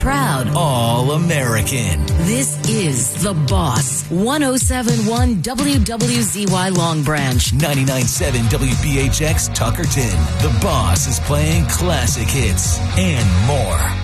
Proud All-American. This is The Boss. 107.1 WWZY Long Branch. 99.7 WBHX Tuckerton. The Boss is playing classic hits and more.